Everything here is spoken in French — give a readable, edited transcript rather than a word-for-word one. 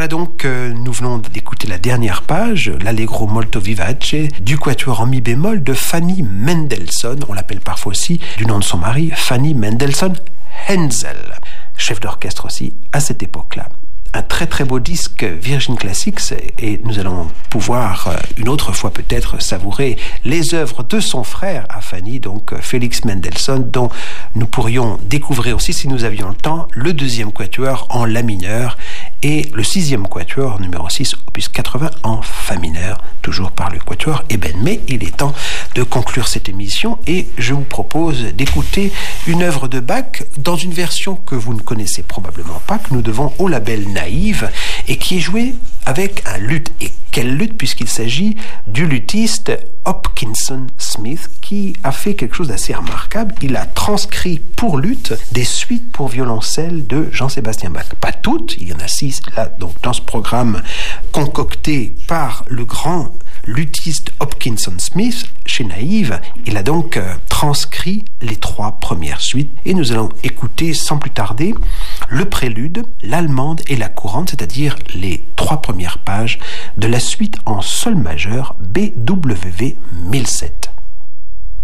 donc, nous venons d'écouter la dernière page, l'Allegro molto vivace du quatuor en mi bémol de Fanny Mendelssohn. On l'appelle parfois aussi, du nom de son mari, Fanny Mendelssohn Henzel, chef d'orchestre aussi à cette époque-là. Un très très beau disque Virgin Classics, et nous allons pouvoir une autre fois peut-être savourer les œuvres de son frère à Fanny, donc Félix Mendelssohn, dont nous pourrions découvrir aussi, si nous avions le temps, le deuxième quatuor en la mineur et le sixième quatuor numéro 6 opus 80 en fa mineur, toujours par le quatuor Eben. Mais il est temps de conclure cette émission et je vous propose d'écouter une œuvre de Bach dans une version que vous ne connaissez probablement pas, que nous devons au label Naïve, et qui est jouée avec un luth. Et quel luth, puisqu'il s'agit du luthiste Hopkinson Smith, qui a fait quelque chose d'assez remarquable. Il a transcrit pour luth des suites pour violoncelle de Jean-Sébastien Bach. Pas toutes, il y en a 6 là, donc dans ce programme concocté par le grand luthiste Hopkinson Smith chez Naïve. Il a donc transcrit les 3 premières suites, et nous allons écouter sans plus tarder le prélude, l'allemande et la courante, c'est-à-dire les 3 premières pages de la suite en sol majeur BWV 1007.